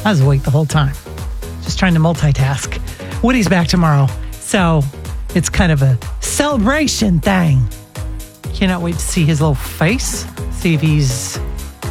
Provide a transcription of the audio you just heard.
I was awake the whole time, just trying to multitask. Woody's back tomorrow, so it's kind of a celebration thing. Cannot wait to see his little face, see if he's